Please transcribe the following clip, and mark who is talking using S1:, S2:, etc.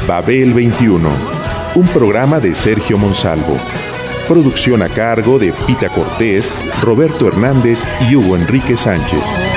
S1: Babel 21, un programa de Sergio Monsalvo. Producción a cargo de Pita Cortés, Roberto Hernández y Hugo Enrique Sánchez.